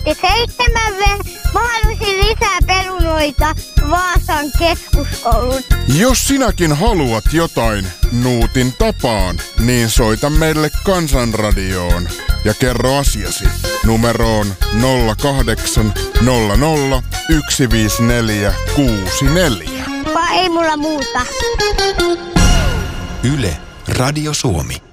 Ja 7 mä haluaisin lisää perunoita Vaasan keskuskouluun. Jos sinäkin haluat jotain Nuutin tapaan, niin soita meille Kansanradioon ja kerro asiasi numeroon 0800 154 64. Vai ei mulla muuta. Yle, Radio Suomi.